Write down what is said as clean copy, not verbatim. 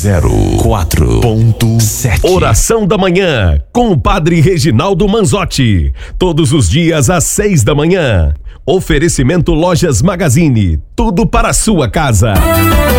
104.7. Oração da manhã com o Padre Reginaldo Manzotti. Todos os dias às 6 da manhã. Oferecimento Lojas Magazine. Tudo para a sua casa.